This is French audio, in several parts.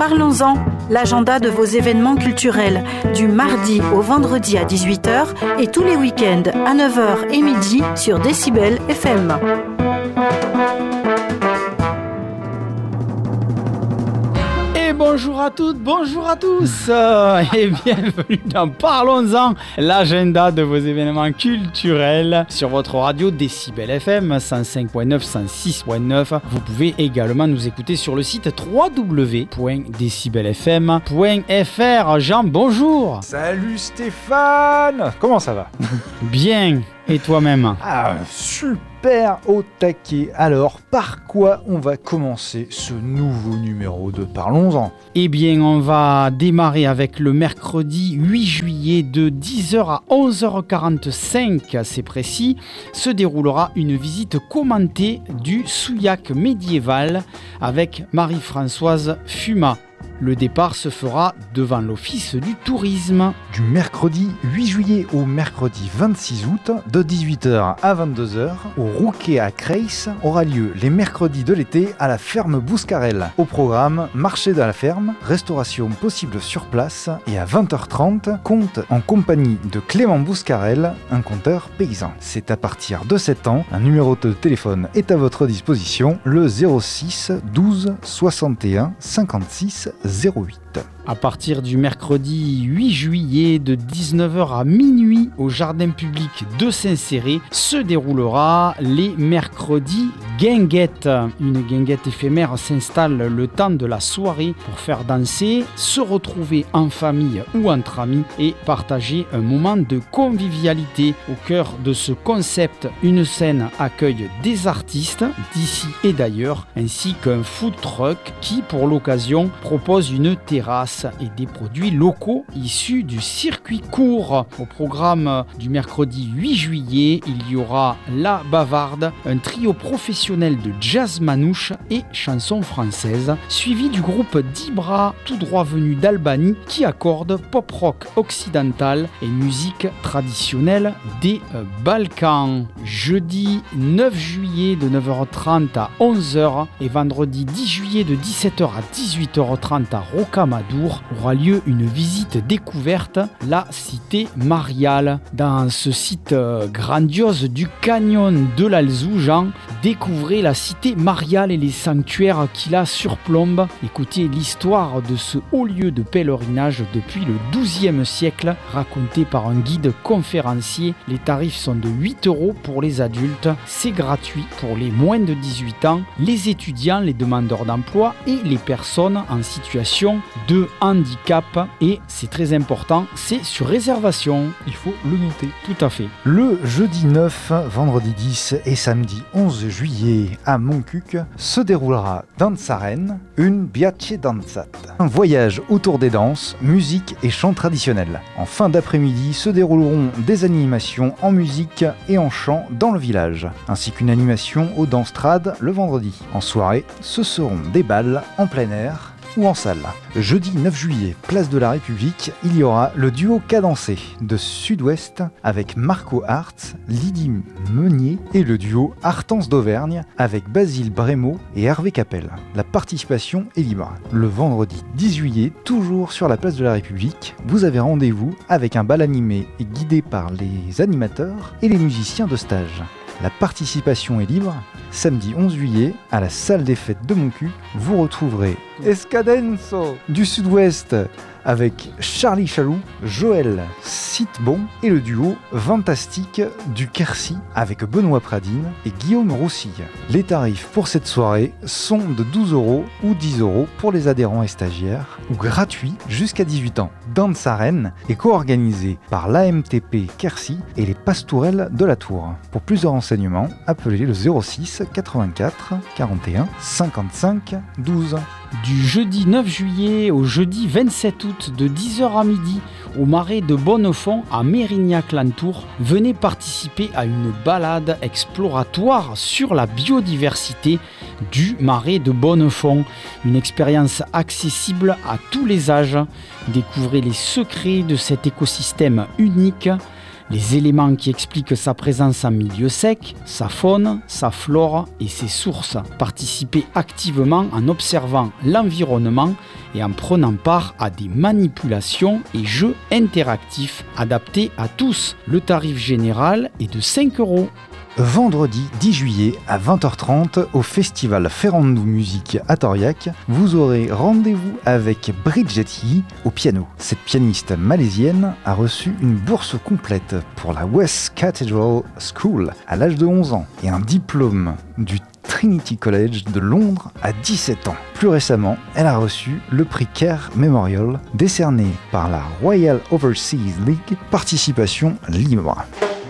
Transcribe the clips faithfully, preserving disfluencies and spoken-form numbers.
Parlons-en, l'agenda de vos événements culturels, du mardi au vendredi à dix-huit heures et tous les week-ends à neuf heures et midi sur Décibel F M. Bonjour à toutes, bonjour à tous et bienvenue dans Parlons-en, l'agenda de vos événements culturels sur votre radio Décibel F M cent cinq point neuf, cent six point neuf. Vous pouvez également nous écouter sur le site w w w point décibel f m point f r. Jean, bonjour. Salut Stéphane. Comment ça va? Bien, et toi-même? Ah, super au taquet. Alors, par quoi on va commencer ce nouveau numéro de Parlons-en? Eh bien, on va démarrer avec le mercredi huit juillet de dix heures à onze heures quarante-cinq, c'est précis, se déroulera une visite commentée du Souillac médiéval avec Marie-Françoise Fumat. Le départ se fera devant l'Office du tourisme. Du mercredi huit juillet au mercredi vingt-six août, de dix-huit heures à vingt-deux heures, au Rouquet à Creys, aura lieu les mercredis de l'été à la ferme Bouscarel. Au programme, marché de la ferme, restauration possible sur place et à vingt heures trente, conte en compagnie de Clément Bouscarel, un conteur paysan. C'est à partir de sept ans, un numéro de téléphone est à votre disposition, le zéro six douze soixante et un cinquante-six zéro huit. À partir du mercredi huit juillet de dix-neuf heures à minuit au jardin public de Saint-Céré se déroulera les mercredis guinguettes. Une guinguette éphémère s'installe le temps de la soirée pour faire danser, se retrouver en famille ou entre amis et partager un moment de convivialité. Au cœur de ce concept, une scène accueille des artistes d'ici et d'ailleurs ainsi qu'un food truck qui pour l'occasion propose une terrasse et des produits locaux issus du circuit court. Au programme du mercredi huit juillet, il y aura La Bavarde, un trio professionnel de jazz manouche et chansons françaises, suivi du groupe Dibra, tout droit venu d'Albanie, qui accorde pop rock occidental et musique traditionnelle des Balkans. Jeudi neuf juillet de neuf heures trente à onze heures et vendredi dix juillet de dix-sept heures à dix-huit heures trente à Rocamadour aura lieu une visite découverte, la cité mariale. Dans ce site grandiose du canyon de l'Alzou, Jean, découvrez la cité mariale et les sanctuaires qui la surplombent. Écoutez l'histoire de ce haut lieu de pèlerinage depuis le douzième siècle, raconté par un guide conférencier. Les tarifs sont de huit euros pour les adultes, c'est gratuit pour les moins de dix-huit ans, les étudiants, les demandeurs d'emploi et les personnes en situation de handicap, et c'est très important, c'est sur réservation. Il faut le noter. Tout à fait. Le jeudi neuf, vendredi dix et samedi onze juillet à Montcuq se déroulera Dansaren, une Biace Danzat. Un voyage autour des danses, musique et chants traditionnels. En fin d'après-midi se dérouleront des animations en musique et en chant dans le village, ainsi qu'une animation au Danstrad le vendredi. En soirée, ce seront des bals en plein air ou en salle. Jeudi neuf juillet, place de la République, il y aura le duo cadencé de Sud-Ouest avec Marco Hartz, Lydie Meunier et le duo Hartense d'Auvergne avec Basile Brémaud et Hervé Capel. La participation est libre. Le vendredi dix juillet, toujours sur la place de la République, vous avez rendez-vous avec un bal animé et guidé par les animateurs et les musiciens de stage. La participation est libre. Samedi onze juillet, à la salle des fêtes de Montcuq, vous retrouverez Escadenso du Sud-Ouest avec Charlie Chaloux, Joël Sitbon et le duo Fantastique du Quercy avec Benoît Pradine et Guillaume Roussille. Les tarifs pour cette soirée sont de douze euros ou dix euros pour les adhérents et stagiaires ou gratuits jusqu'à dix-huit ans. Dansaren est co-organisé par l'A M T P Quercy et les Pastourelles de la Tour. Pour plus de renseignements, appelez le zéro six quatre-vingt-quatre quarante et un cinquante-cinq douze. Du jeudi neuf juillet au jeudi vingt-sept août de dix heures à midi au marais de Bonnefond à Mérignac-Lantour, venez participer à une balade exploratoire sur la biodiversité du marais de Bonnefond. Une expérience accessible à tous les âges. Découvrez les secrets de cet écosystème unique, les éléments qui expliquent sa présence en milieu sec, sa faune, sa flore et ses sources. Participez activement en observant l'environnement et en prenant part à des manipulations et jeux interactifs adaptés à tous. Le tarif général est de cinq euros. Vendredi dix juillet à vingt heures trente au festival Ferrandou Musique à Toriac, vous aurez rendez-vous avec Bridget Yi au piano. Cette pianiste malaisienne a reçu une bourse complète pour la West Cathedral School à l'âge de onze ans et un diplôme du Trinity College de Londres à dix-sept ans. Plus récemment, elle a reçu le prix Kerr Memorial décerné par la Royal Overseas League, participation libre.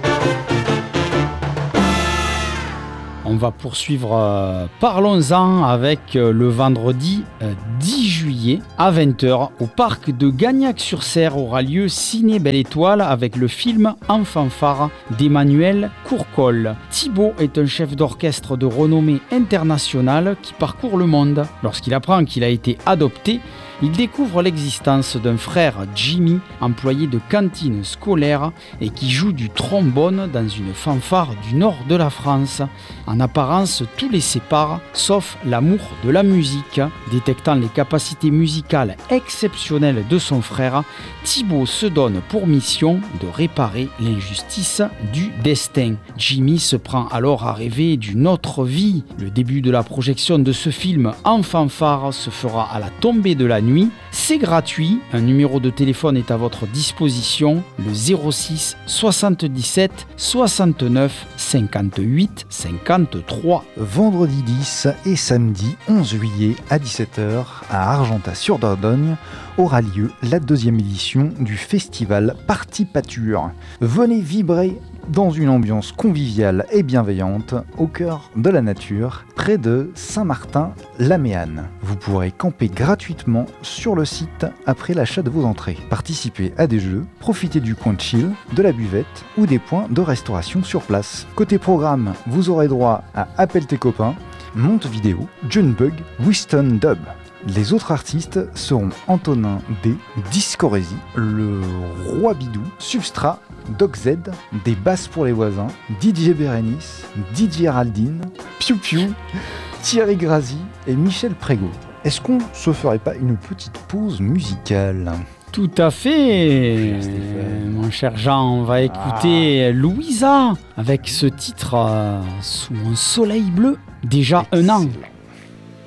On va poursuivre euh, Parlons-en avec euh, le vendredi euh, dix juillet à vingt heures au parc de Gagnac-sur-Serre aura lieu Ciné Belle Étoile avec le film En fanfare d'Emmanuel Courcol. Thibaut est un chef d'orchestre de renommée internationale qui parcourt le monde. Lorsqu'il apprend qu'il a été adopté, il découvre l'existence d'un frère Jimmy, employé de cantine scolaire et qui joue du trombone dans une fanfare du nord de la France. En apparence, tout les sépare, sauf l'amour de la musique. Détectant les capacités musicales exceptionnelles de son frère, Thibaut se donne pour mission de réparer l'injustice du destin. Jimmy se prend alors à rêver d'une autre vie. Le début de la projection de ce film en fanfare se fera à la tombée de la nuit. C'est gratuit, un numéro de téléphone est à votre disposition, le zéro six soixante-dix-sept soixante-neuf cinquante-huit cinquante-trois. Vendredi dix et samedi onze juillet à dix-sept heures à Argentat-sur-Dordogne aura lieu la deuxième édition du festival Parti Pâture. Venez vibrer dans une ambiance conviviale et bienveillante au cœur de la nature, près de Saint-Martin-la-Méanne. Vous pourrez camper gratuitement sur le site après l'achat de vos entrées. Participez à des jeux, profitez du coin de chill, de la buvette ou des points de restauration sur place. Côté programme, vous aurez droit à Appelle tes copains, Monte Vidéo, Junebug, Winston Dub. Les autres artistes seront Antonin D, Discorésie, le Roi Bidou, Substrat, Doc Z, des basses pour les voisins, D J Bérénice, D J Géraldine, Piu Piu, Thierry Grazi et Michel Prégaud. Est-ce qu'on se ferait pas une petite pause musicale ? Tout à fait, mon cher Jean, on va écouter ah. Louisa avec ce titre euh, Sous un soleil bleu, déjà Excellent. un an.